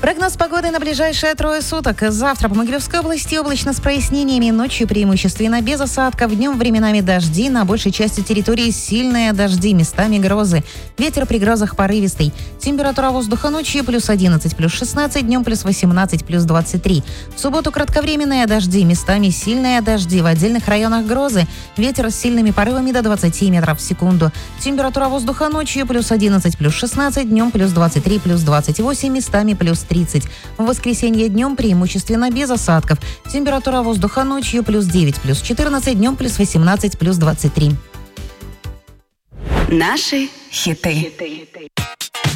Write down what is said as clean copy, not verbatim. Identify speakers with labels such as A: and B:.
A: Прогноз погоды на ближайшие 3 суток. Завтра по Могилевской области облачно с прояснениями. Ночью преимущественно без осадков. Днем временами дожди. На большей части территории сильные дожди, местами грозы. Ветер при грозах порывистый. Температура воздуха ночью плюс 11, плюс 16. Днем плюс 18, плюс 23. В субботу кратковременные дожди. Местами сильные дожди. В отдельных районах грозы. Ветер с сильными порывами до 20 метров в секунду. Температура воздуха ночью плюс 11, плюс 16. Днем плюс 23, плюс 28. Местами плюс 30. В воскресенье днем преимущественно без осадков. Температура воздуха ночью плюс 9, плюс 14, днем плюс 18, плюс 23.
B: Наши хиты.